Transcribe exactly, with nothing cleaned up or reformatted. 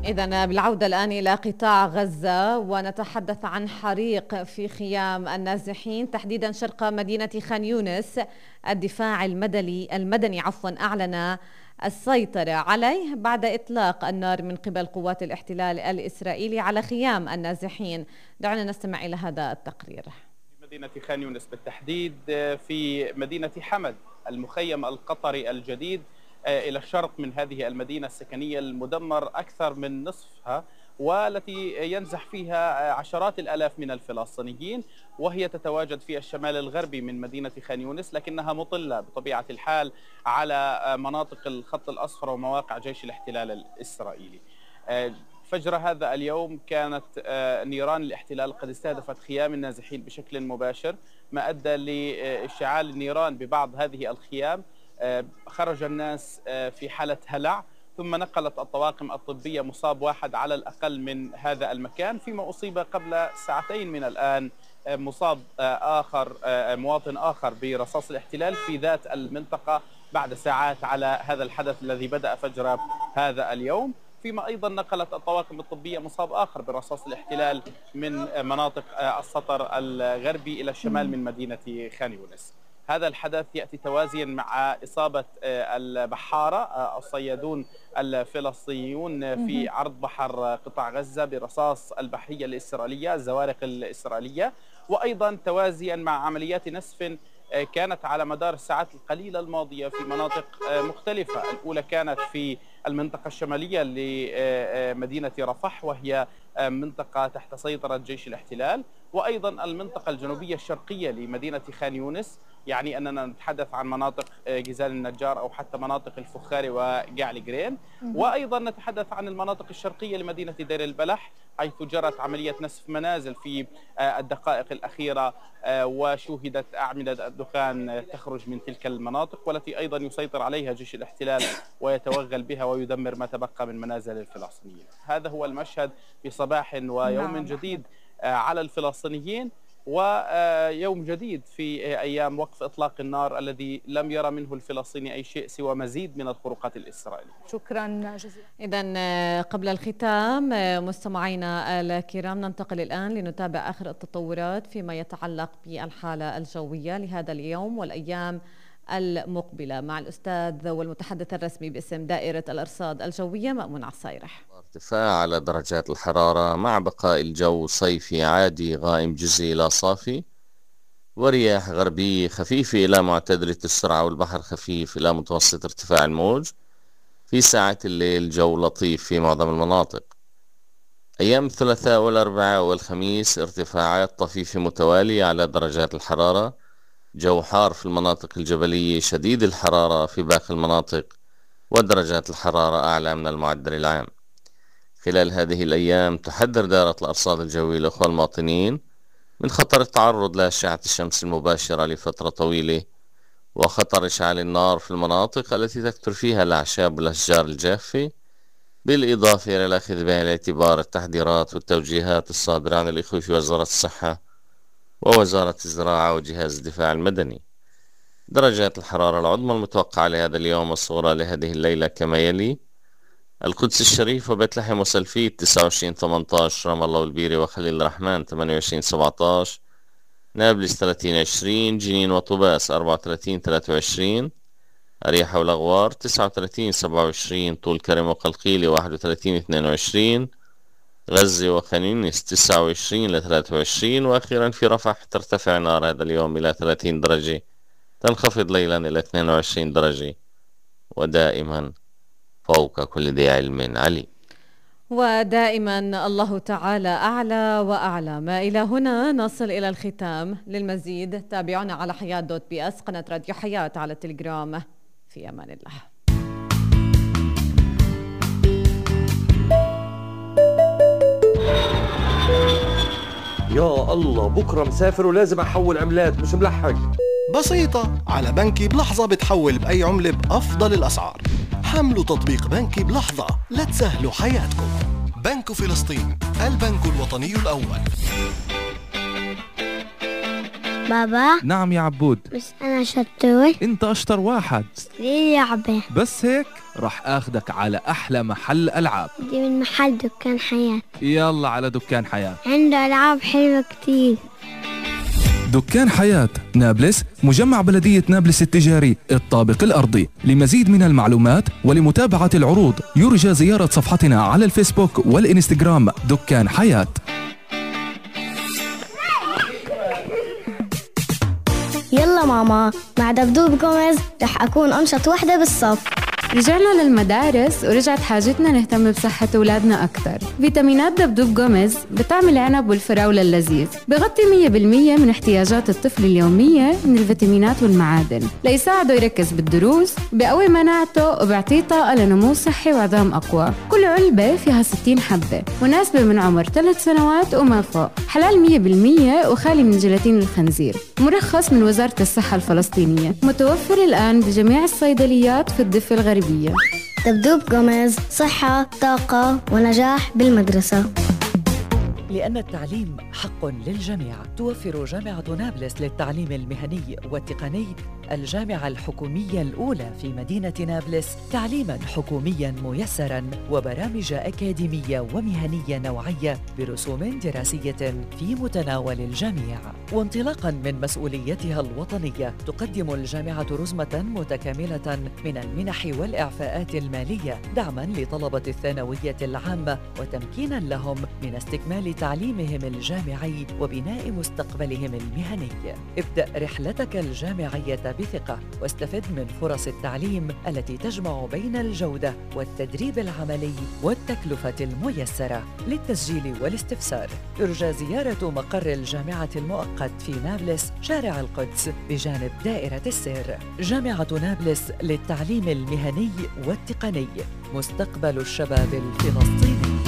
إذن بالعودة الآن إلى قطاع غزة ونتحدث عن حريق في خيام النازحين تحديدا شرق مدينة خان يونس. الدفاع المدني المدني عفوا أعلن السيطرة عليه بعد إطلاق النار من قبل قوات الاحتلال الإسرائيلي على خيام النازحين. دعونا نستمع إلى هذا التقرير. في مدينة خان يونس بالتحديد، في مدينة حمد المخيم القطري الجديد إلى الشرق من هذه المدينة السكنية المدمر أكثر من نصفها، والتي ينزح فيها عشرات الآلاف من الفلسطينيين، وهي تتواجد في الشمال الغربي من مدينة خان يونس، لكنها مطلة بطبيعة الحال على مناطق الخط الأصفر ومواقع جيش الاحتلال الإسرائيلي. فجر هذا اليوم كانت نيران الاحتلال قد استهدفت خيام النازحين بشكل مباشر، ما أدى لاشتعال النيران ببعض هذه الخيام. خرج الناس في حالة هلع، ثم نقلت الطواقم الطبية مصاب واحد على الأقل من هذا المكان، فيما أصيب قبل ساعتين من الآن مصاب آخر، مواطن آخر برصاص الاحتلال في ذات المنطقة بعد ساعات على هذا الحدث الذي بدأ فجر هذا اليوم. فيما أيضا نقلت الطواقم الطبية مصاب آخر برصاص الاحتلال من مناطق السطر الغربي إلى الشمال من مدينة خان يونس. هذا الحدث يأتي توازيا مع إصابة البحارة الصيادون الفلسطينيون في عرض بحر قطاع غزة برصاص البحرية الإسرائيلية، الزوارق الإسرائيلية، وأيضا توازيا مع عمليات نسف كانت على مدار الساعات القليلة الماضية في مناطق مختلفة. الأولى كانت في المنطقة الشمالية لمدينة رفح، وهي منطقة تحت سيطرة جيش الاحتلال، وأيضا المنطقة الجنوبية الشرقية لمدينة خان يونس، يعني أننا نتحدث عن مناطق جزال النجار أو حتى مناطق الفخاري وقعل جرين، وأيضا نتحدث عن المناطق الشرقية لمدينة دير البلح، حيث جرت عملية نسف منازل في الدقائق الأخيرة، وشوهدت أعمدة الدخان تخرج من تلك المناطق، والتي أيضا يسيطر عليها جيش الاحتلال ويتوغل بها ويدمر ما تبقى من منازل الفلسطينيين. هذا هو المشهد في صباح ويوم جديد على الفلسطينيين، ويوم جديد في أيام وقف إطلاق النار الذي لم يرى منه الفلسطيني أي شيء سوى مزيد من الخروقات الإسرائيلية. شكرا جزيلا. إذن قبل الختام مستمعينا الكرام، ننتقل الآن لنتابع آخر التطورات فيما يتعلق بالحالة الجوية لهذا اليوم والأيام المقبلة مع الأستاذ والمتحدث الرسمي باسم دائرة الأرصاد الجوية مأمون عصايرح. ارتفاع على درجات الحرارة مع بقاء الجو صيفي عادي غائم جزئي إلى صافي، ورياح غربية خفيفة إلى معتدلة السرعة، والبحر خفيف إلى متوسط ارتفاع الموج. في ساعات الليل جو لطيف في معظم المناطق. أيام الثلاثاء والأربعاء والخميس ارتفاعات طفيفة متوالية على درجات الحرارة، جو حار في المناطق الجبلية، شديد الحرارة في باقي المناطق، ودرجات الحرارة أعلى من المعدل العام. خلال هذه الأيام تحذر دائرة الأرصاد الجوية الأخوة المواطنين من خطر التعرض لأشعة الشمس المباشرة لفترة طويلة، وخطر إشعال النار في المناطق التي تكثر فيها الأعشاب والأشجار الجافة، بالإضافة إلى الأخذ بعين الاعتبار التحذيرات والتوجيهات الصادرة عن الإخوة في وزارة الصحة ووزارة الزراعة وجهاز الدفاع المدني. درجات الحرارة العظمى المتوقعة لهذا اليوم والصغرى لهذه الليلة كما يلي: القدس الشريف وبيت لحم وسلفيت تسعة وعشرين ثمانية عشر، رام الله والبيرة وخليل الرحمن ثمانية وعشرين سبعة عشر، نابلس ثلاثين عشرين، جنين وطوباس أربعة وثلاثين ثلاثة وعشرين، أريحة والأغوار تسعة وثلاثين سبعة وعشرين، طول كرم وقلقيلة واحد وثلاثين اثنين وعشرين، غزة وخان يونس تسعة وعشرين ل ثلاثة وعشرين، وأخيرا في رفح ترتفع نار هذا اليوم إلى ثلاثين درجة، تنخفض ليلا إلى اثنين وعشرين درجة، ودائما فوق كل ذي علم عليم. ودائما الله تعالى أعلى وأعلى. ما إلى هنا نصل إلى الختام. للمزيد تابعونا على حياة دوت بي اس، قناة راديو حياة على التليجرام. في أمان الله. يا الله، بكرة مسافر ولازم أحول عملات، مش ملحق. بسيطة، على بنكي بلحظة بتحول بأي عملة بأفضل الأسعار. حملوا تطبيق بنكي بلحظة لتسهلوا حياتكم. بنك فلسطين، البنك الوطني الأول. بابا. نعم يا عبود. بس أنا شطور. أنت أشطر واحد. اشتري لعبة. بس هيك رح أخدك على أحلى محل ألعاب. دي من محل دكان حياة. يلا على دكان حياة، عنده ألعاب حلوة كتير. دكان حياة نابلس، مجمع بلدية نابلس التجاري الطابق الأرضي. لمزيد من المعلومات ولمتابعة العروض يرجى زيارة صفحتنا على الفيسبوك والإنستغرام دكان حياة. يلا ماما، مع دبدوب جوميز رح أكون أنشط وحدة بالصف. رجعنا للمدارس ورجعت حاجتنا نهتم بصحة أولادنا أكثر. فيتامينات دبدوب جوميز بتعمل العنب والفراولة اللذيذ، بغطي مية بالمية من احتياجات الطفل اليومية من الفيتامينات والمعادن ليساعده يركز بالدروس، بقوي مناعته وبيعطيه طاقة لنمو صحي وعظام أقوى. كل علبة فيها ستين حبة، مناسبة من عمر ثلاث سنوات وما فوق، حلال مية بالمية وخالي من جيلاتين الخنزير، مرخص من وزارة الصحة الفلسطينية، متوفر الآن بجميع الصيدليات في الضفة الغربية. دبدوب جوميز، صحة، طاقة ونجاح بالمدرسة. لأن التعليم حق للجميع، توفر جامعة نابلس للتعليم المهني والتقني، الجامعة الحكومية الأولى في مدينة نابلس، تعليماً حكومياً ميسراً وبرامج أكاديمية ومهنية نوعية برسوم دراسية في متناول الجميع. وانطلاقاً من مسؤوليتها الوطنية، تقدم الجامعة رزمة متكاملة من المنح والإعفاءات المالية، دعماً لطلبة الثانوية العامة وتمكيناً لهم من استكمال تعليمهم الجامعي وبناء مستقبلهم المهني. ابدأ رحلتك الجامعية بثقة واستفد من فرص التعليم التي تجمع بين الجودة والتدريب العملي والتكلفة الميسرة. للتسجيل والاستفسار يرجى زيارة مقر الجامعة المؤقت في نابلس، شارع القدس بجانب دائرة السير. جامعة نابلس للتعليم المهني والتقني، مستقبل الشباب الفلسطيني.